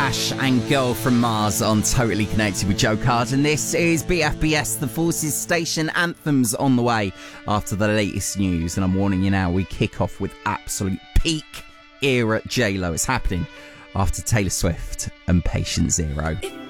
Ash and Girl from Mars on Totally Connected with Joe Carden. This is BFBS, the Forces Station. Anthems on the way after the latest news. And I'm warning you now, we kick off with absolute peak era J-Lo. It's happening after Taylor Swift and Patient Zero.